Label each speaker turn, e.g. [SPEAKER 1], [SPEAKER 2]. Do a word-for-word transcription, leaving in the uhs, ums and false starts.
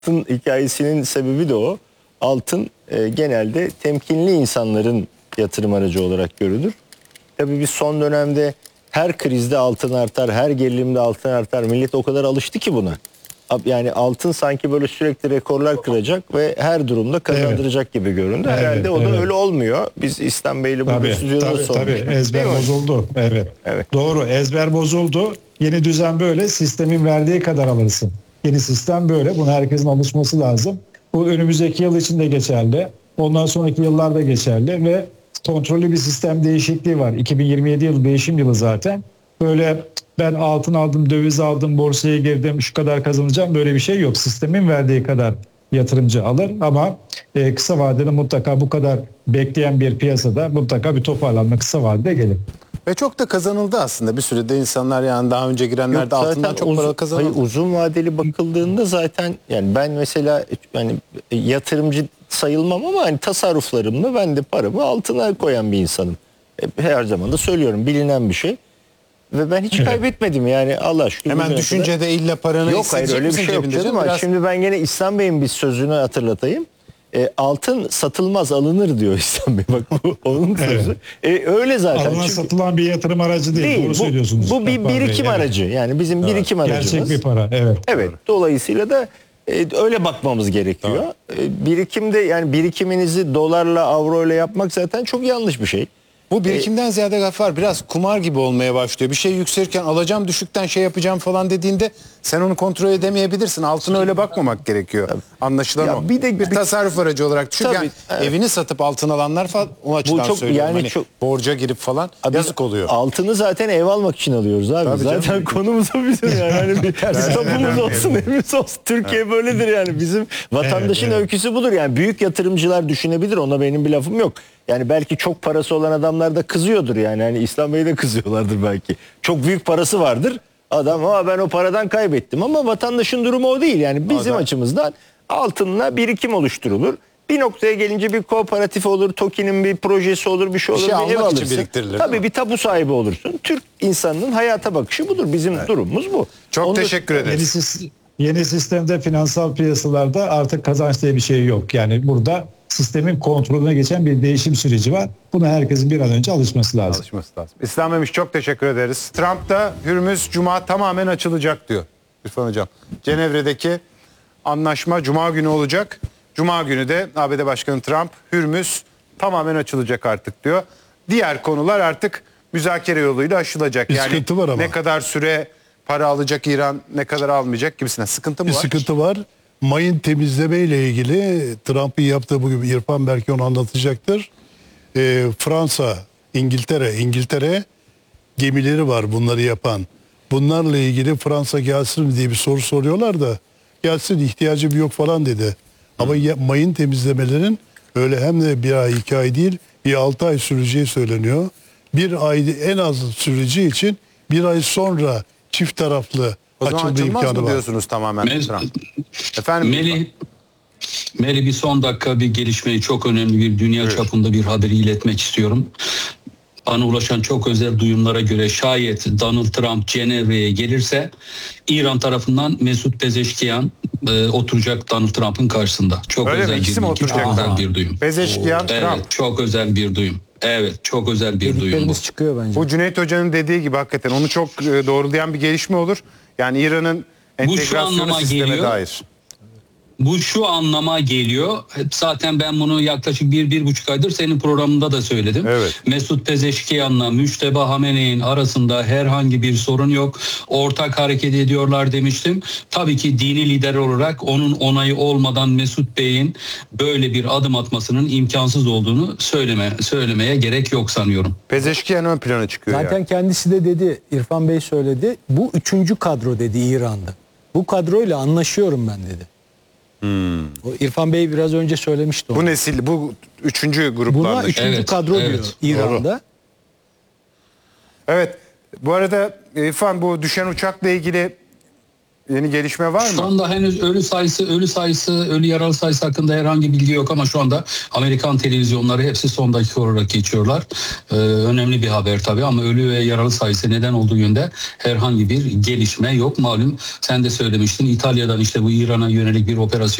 [SPEAKER 1] Altın hikayesinin sebebi de o. Altın e, genelde temkinli insanların yatırım aracı olarak görülür. Tabii biz son dönemde her krizde altın artar, her gerilimde altın artar. Millet o kadar alıştı ki buna. Yani altın sanki böyle sürekli rekorlar kıracak ve her durumda kazandıracak evet. gibi göründü. Herhalde evet, o da evet. öyle olmuyor. Biz İslam Bey'le bu stüdyoda
[SPEAKER 2] sormuştuk. Tabii ezber bozuldu. Evet. evet. Doğru, ezber bozuldu. Yeni düzen böyle, sistemin verdiği kadar alırsın. Yeni sistem böyle. Buna herkesin alışması lazım. Bu önümüzdeki yıl için de geçerli. Ondan sonraki yıllarda geçerli ve kontrollü bir sistem değişikliği var. iki bin yirmi yedi yılı değişim yılı zaten. Böyle ben altın aldım, döviz aldım, borsaya girdim, şu kadar kazanacağım, böyle bir şey yok. Sistemin verdiği kadar yatırımcı alır ama e, kısa vadede mutlaka bu kadar bekleyen bir piyasada mutlaka bir toparlanma kısa vadede gelir.
[SPEAKER 3] Ve çok da kazanıldı aslında bir sürede insanlar, yani daha önce girenler de altından çok para kazanıldı.
[SPEAKER 1] Hayır, uzun vadeli bakıldığında zaten yani ben mesela yani yatırımcı sayılmam ama hani tasarruflarımda ben de paramı altına koyan bir insanım. Her zaman da söylüyorum, bilinen bir şey. Ve ben hiç evet. kaybetmedim yani, Allah şükür.
[SPEAKER 3] Hemen düşünce de illa paranı
[SPEAKER 1] yok, hayır öyle bir şey yok canım. Biraz... Şimdi ben gene İhsan Bey'in bir sözünü hatırlatayım. E, altın satılmaz, alınır diyor İhsan Bey. Bak bu onun sözü. Evet. E, öyle zaten.
[SPEAKER 2] Alınan
[SPEAKER 1] Çünkü...
[SPEAKER 2] satılan bir yatırım aracı değil. değil. Doğru
[SPEAKER 1] bu,
[SPEAKER 2] söylüyorsunuz.
[SPEAKER 1] Bu bir birikim Bey, aracı. Evet. Yani bizim evet. birikim aracımız.
[SPEAKER 2] Gerçek bir para. Evet.
[SPEAKER 1] Evet. Dolayısıyla da e, öyle bakmamız gerekiyor. E, birikimde yani birikiminizi dolarla, avroyla yapmak zaten çok yanlış bir şey.
[SPEAKER 3] Bu birikimden ee, ziyade Gaffar biraz kumar gibi olmaya başlıyor. Bir şey yükselirken alacağım, düşükten şey yapacağım falan dediğinde sen onu kontrol edemeyebilirsin. Altına öyle bakmamak gerekiyor. Tabii. Anlaşılan ya o. Bir de bir, bir tasarruf aracı olarak düşün. Yani evet. Evini satıp altın alanlar falan o açıdan çok, söylüyorum. Yani hani çok, borca girip falan abi, yazık oluyor.
[SPEAKER 1] Altını zaten ev almak için alıyoruz abi. Tabii zaten canım. Konumuz o bizim yani. Hani bir tapumuz olsun, evimiz olsun. Türkiye evet. böyledir yani. Bizim vatandaşın evet, evet. öyküsü budur yani. Büyük yatırımcılar düşünebilir. Ona benim bir lafım yok. Yani belki çok parası olan adamlar da kızıyordur yani. Hani İslam Bey'de kızıyorlardır belki. Çok büyük parası vardır. Adam ama ben o paradan kaybettim, ama vatandaşın durumu o değil. Yani bizim Adam. açımızdan altınla birikim oluşturulur. Bir noktaya gelince bir kooperatif olur, TOKİ'nin bir projesi olur, bir şey olur, bir, şey bir ev alırsın. Tabii bir tapu sahibi olursun. Türk insanının hayata bakışı budur. Bizim evet. durumumuz bu.
[SPEAKER 3] Çok Onu teşekkür ederiz.
[SPEAKER 2] Yeni, yeni sistemde finansal piyasalarda artık kazanç diye bir şey yok. Yani burada sistemin kontrolüne geçen bir değişim süreci var. Buna herkesin bir an önce alışması lazım.
[SPEAKER 3] Alışması lazım. İslam Memiş, çok teşekkür ederiz. Trump da Hürmüz Cuma tamamen açılacak diyor. İrfan Hocam. Cenevre'deki anlaşma Cuma günü olacak. Cuma günü de A B D Başkanı Trump Hürmüz tamamen açılacak artık diyor. Diğer konular artık müzakere yoluyla aşılacak.
[SPEAKER 4] Bir
[SPEAKER 3] yani
[SPEAKER 4] sıkıntı var ama.
[SPEAKER 3] Ne kadar süre para alacak İran, ne kadar almayacak gibisine sıkıntı mı
[SPEAKER 4] bir
[SPEAKER 3] var?
[SPEAKER 4] Bir sıkıntı var. Mayın temizleme ile ilgili Trump'ın yaptığı bugün İrfan belki onu anlatacaktır. E, Fransa, İngiltere, İngiltere gemileri var bunları yapan. Bunlarla ilgili Fransa gelsin mi diye bir soru soruyorlar da gelsin, ihtiyacım yok falan dedi. Ama ya, mayın temizlemelerin öyle hem de bir ay iki ay değil bir altı ay süreceği söyleniyor. Bir ay en az süreceği için bir ay sonra çift taraflı
[SPEAKER 3] o zaman
[SPEAKER 4] açılma imkanı var.
[SPEAKER 3] Diyorsunuz tamamen.
[SPEAKER 5] Mel,
[SPEAKER 3] Efendim.
[SPEAKER 5] Melih, Melih bir son dakika bir gelişmeyi, çok önemli bir dünya evet. çapında bir haberi iletmek istiyorum. Bana ulaşan çok özel duyumlara göre şayet Donald Trump Cenevre'ye gelirse İran tarafından Mesut Pezeşkiyan e, oturacak Donald Trump'ın karşısında. Çok
[SPEAKER 3] öyle
[SPEAKER 5] özel
[SPEAKER 3] mi?
[SPEAKER 5] bir,
[SPEAKER 3] Çok
[SPEAKER 5] özel bir duyum.
[SPEAKER 3] Pezeşkiyan
[SPEAKER 5] evet,
[SPEAKER 3] Trump.
[SPEAKER 5] Çok özel bir duyum. Evet, çok özel bir duyum bu.
[SPEAKER 1] Çıkıyor bence.
[SPEAKER 3] Bu Cüneyt Hoca'nın dediği gibi hakikaten onu çok e, doğrulayan bir gelişme olur. Yani İran'ın entegrasyonu sisteme geliyor. dair.
[SPEAKER 5] Bu şu anlama geliyor. Zaten ben bunu yaklaşık bir, bir buçuk aydır senin programında da söyledim.
[SPEAKER 3] Evet.
[SPEAKER 5] Mesut Pezeşkiyan'la Müçteba Hamene'nin arasında herhangi bir sorun yok. Ortak hareket ediyorlar demiştim. Tabii ki dini lider olarak onun onayı olmadan Mesut Bey'in böyle bir adım atmasının imkansız olduğunu söyleme, söylemeye gerek yok sanıyorum.
[SPEAKER 3] Pezeşkiyan ön plana çıkıyor.
[SPEAKER 6] Zaten
[SPEAKER 3] yani.
[SPEAKER 6] kendisi de dedi, İrfan Bey söyledi. Bu üçüncü kadro dedi İran'da. Bu kadroyla anlaşıyorum ben dedi. Hmm. O İrfan Bey biraz önce söylemişti onu.
[SPEAKER 3] Bu nesil, bu üçüncü gruplarla.
[SPEAKER 6] Buna üçüncü evet, kadro evet. diyor İran'da. Doğru.
[SPEAKER 3] Evet. Bu arada İrfan, bu düşen uçakla ilgili Yeni gelişme var
[SPEAKER 5] Şu
[SPEAKER 3] mı?
[SPEAKER 5] anda henüz ölü sayısı, ölü sayısı, ölü yaralı sayısı hakkında herhangi bilgi yok ama şu anda Amerikan televizyonları hepsi son dakika olarak geçiyorlar. Ee, önemli bir haber tabii ama ölü ve yaralı sayısı neden olduğu yönde herhangi bir gelişme yok. Malum sen de söylemiştin, İtalya'dan işte bu İran'a yönelik bir operasyon